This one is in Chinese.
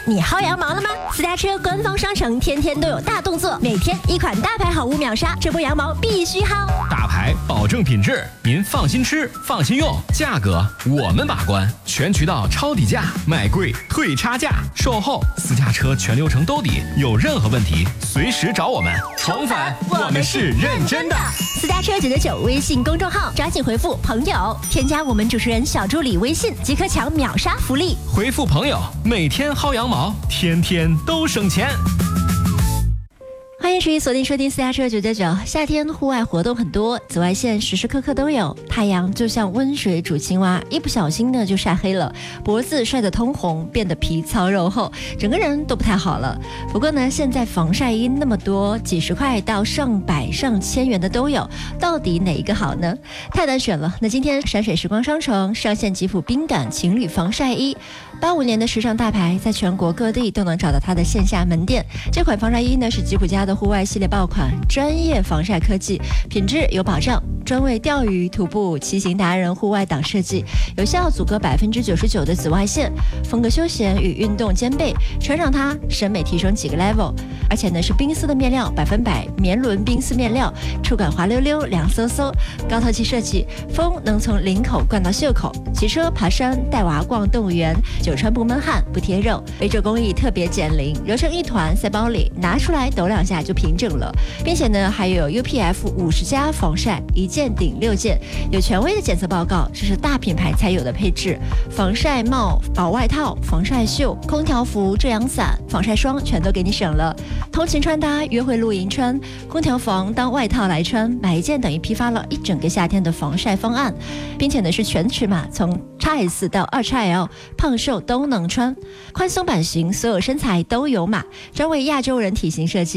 你薅羊毛了吗？私家车官方商城天天都有大动作，每天一款大牌好物秒杀，这波羊毛必须薅。 大牌保证品质，您放心吃，放心用，价格我们把关，全渠道抄底价，卖贵退差价，售后私家车全流程兜底，有任何问题随时找我们。重返，我们是认真的。 私家车999微信公众号，抓紧回复朋友，添加我们主持人小助理微信，即可抢秒杀福利。 回复朋友，每天薅羊毛，天天都省钱。 欢迎持续锁定收听私家车999。夏天户外活动很多，紫外线时时刻刻都有，太阳就像温水煮青蛙，一不小心呢就晒黑了，脖子晒得通红，变得皮糙肉厚，整个人都不太好了。不过呢，现在防晒衣那么多，几十块到上百上千元的都有，到底哪一个好呢？太难选了。那今天闪水时光商城上线吉普冰感情侣防晒衣，85年的时尚大牌，在全国各地都能找到它的线下门店。这款防晒衣呢是吉普家的户外系列爆款，专业防晒科技，品质有保障，专为钓鱼、徒步、骑行达人户外党设计，有效阻隔99%的紫外线，风格休闲与运动兼备，穿上它审美提升几个 level。而且呢是冰丝的面料，100%棉纶冰丝面料，触感滑溜溜、凉飕飕，高透气设计，风能从领口灌到袖口。骑车、爬山、带娃逛动物园，久穿不闷汗、不贴肉，微褶工艺特别减龄，揉成一团塞包里，拿出来抖2下就平整了，并且呢还有 UPF 50+防晒，1件顶6件，有权威的检测报告，这是大品牌才有的配置。防晒帽、薄外套、防晒袖、空调服、遮阳伞、防晒霜全都给你省了。通勤穿搭、约会露营穿，空调防当外套来穿，买一件等于批发了一整个夏天的防晒方案，并且呢是全尺码，从 XS 到2XL， 胖瘦都能穿，宽松版型，所有身材都有码，专为亚洲人体型设计。